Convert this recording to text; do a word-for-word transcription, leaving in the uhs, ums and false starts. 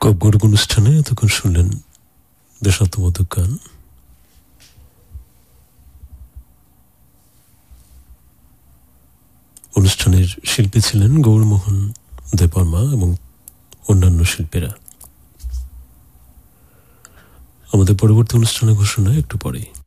কবগড় অনুষ্ঠানে এতক্ষণ শুনলেন দেশাত্মবোধক গান। অনুষ্ঠানের শিল্পী ছিলেন গৌরমোহন দেববর্মা এবং অন্যান্য শিল্পীরা। আমাদের পরবর্তী অনুষ্ঠানের ঘোষণা একটু পরেই।